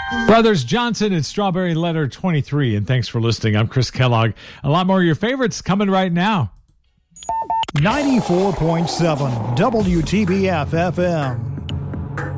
Brothers Johnson and Strawberry Letter 23, and thanks for listening. I'm Chris Kellogg. A lot more of your favorites coming right now. 94.7 WTBF FM.